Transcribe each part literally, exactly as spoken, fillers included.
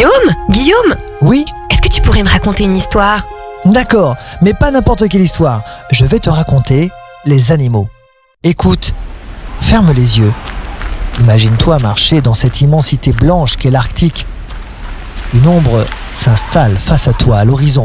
Guillaume Guillaume Oui, Est-ce que tu pourrais me raconter une histoire? d'accord, mais pas n'importe quelle histoire. Je vais te raconter les animaux. Écoute, ferme les yeux. Imagine-toi marcher dans cette immensité blanche qu'est l'Arctique. Une ombre s'installe face à toi à l'horizon.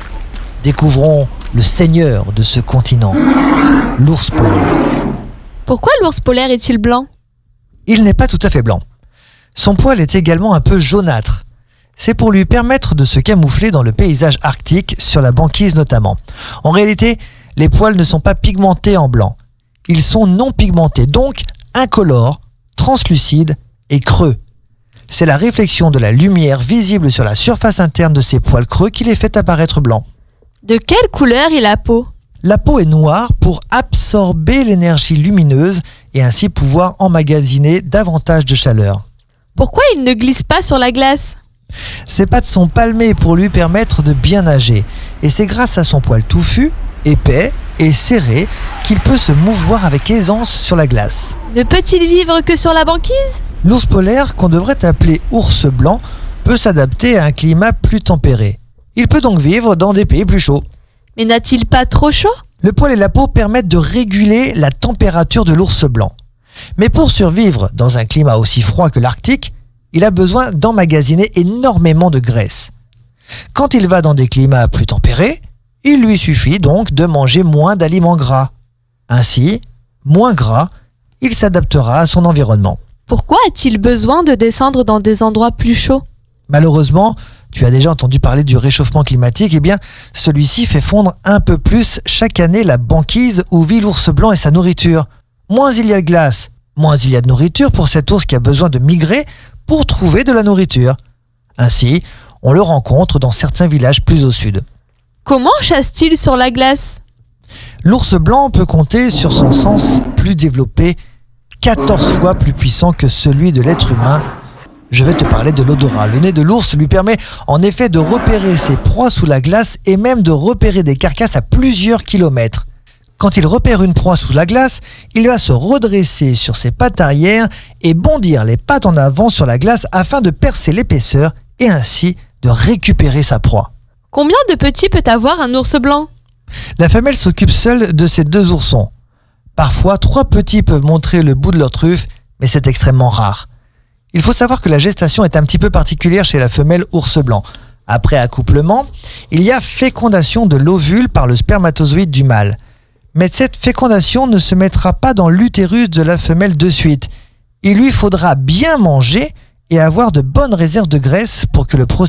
Découvrons le seigneur de ce continent, l'ours polaire. Pourquoi l'ours polaire est-il blanc? Il n'est pas tout à fait blanc. Son poil est également un peu jaunâtre. C'est pour lui permettre de se camoufler dans le paysage arctique, sur la banquise notamment. En réalité, les poils ne sont pas pigmentés en blanc. Ils sont non pigmentés, donc incolores, translucides et creux. C'est la réflexion de la lumière visible sur la surface interne de ces poils creux qui les fait apparaître blancs. De quelle couleur est la peau? La peau est noire pour absorber l'énergie lumineuse et ainsi pouvoir emmagasiner davantage de chaleur. Pourquoi il ne glisse pas sur la glace? Ses pattes sont palmées pour lui permettre de bien nager. Et c'est grâce à son poil touffu, épais et serré qu'il peut se mouvoir avec aisance sur la glace. Ne peut-il vivre que sur la banquise? L'ours polaire, qu'on devrait appeler ours blanc, peut s'adapter à un climat plus tempéré. Il peut donc vivre dans des pays plus chauds. Mais n'a-t-il pas trop chaud? Le poil et la peau permettent de réguler la température de l'ours blanc. Mais pour survivre dans un climat aussi froid que l'Arctique, il a besoin d'emmagasiner énormément de graisse. Quand il va dans des climats plus tempérés, il lui suffit donc de manger moins d'aliments gras. Ainsi, moins gras, il s'adaptera à son environnement. Pourquoi a-t-il besoin de descendre dans des endroits plus chauds? Malheureusement, tu as déjà entendu parler du réchauffement climatique, eh bien, celui-ci fait fondre un peu plus chaque année la banquise où vit l'ours blanc et sa nourriture. Moins il y a de glace, moins il y a de nourriture pour cet ours qui a besoin de migrer pour trouver de la nourriture. Ainsi, on le rencontre dans certains villages plus au sud. Comment chasse-t-il sur la glace? L'ours blanc peut compter sur son sens plus développé, quatorze fois plus puissant que celui de l'être humain. Je vais te parler de l'odorat. Le nez de l'ours lui permet en effet de repérer ses proies sous la glace et même de repérer des carcasses à plusieurs kilomètres. Quand il repère une proie sous la glace, il va se redresser sur ses pattes arrière et bondir les pattes en avant sur la glace afin de percer l'épaisseur et ainsi de récupérer sa proie. Combien de petits peut avoir un ours blanc? La femelle s'occupe seule de ses deux oursons. Parfois, trois petits peuvent montrer le bout de leur truffe, mais c'est extrêmement rare. Il faut savoir que la gestation est un petit peu particulière chez la femelle ours blanc. Après accouplement, il y a fécondation de l'ovule par le spermatozoïde du mâle. Mais cette fécondation ne se mettra pas dans l'utérus de la femelle de suite. Il lui faudra bien manger et avoir de bonnes réserves de graisse pour que le processus